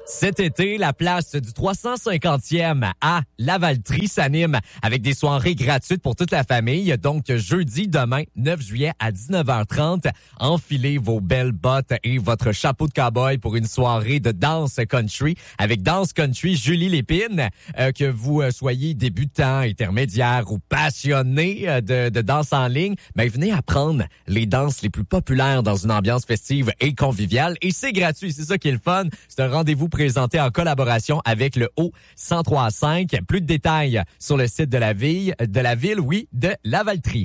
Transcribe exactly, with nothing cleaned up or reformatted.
Cet été, la place du trois cent cinquantième à Lavaltrie s'anime avec des soirées gratuites pour toute la famille. Donc, jeudi, demain, neuf juillet à dix-neuf heures trente, enfilez vos belles bottes et votre chapeau de cow-boy pour une soirée de danse country avec Danse Country Julie Lépine. Euh, que vous soyez débutant, intermédiaire ou passionné de, de danse en ligne, ben, venez apprendre les danses les plus populaires dans une ambiance festive et conviviale. Et c'est gratuit, c'est ça qui est le fun. C'est un rendez-vous présenté en collaboration avec le O cent trois cinq. Plus de détails sur le site de la ville, de la ville, oui, de Lavaltrie.